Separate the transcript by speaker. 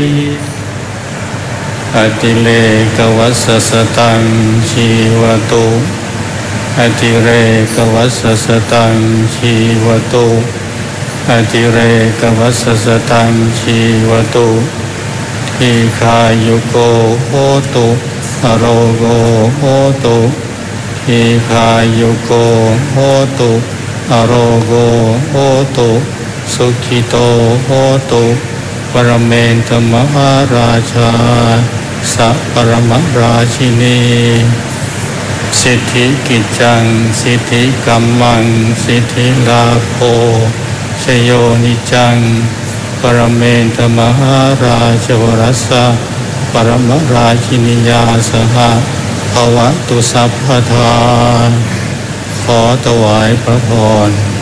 Speaker 1: อติเลกวัสสสตังชีวตุอติเรกวัสสสตังชีวตุอติเรกวัสสสตังชีวตุทีฆายุโกโหตุอโรโกโหตุทีฆายุโกโหตุอโรโกโหตุสุขิโตโหตุปรเมนตมหาราชาสัพปรมราชินีสิทธิกิจจังสิทธิกัมมังสิทธิลาโภชโยนิจังปรเมนตมหาราชวรัสสะปรมราชินียาสหภวตุสัพพทาขอถวายพระพร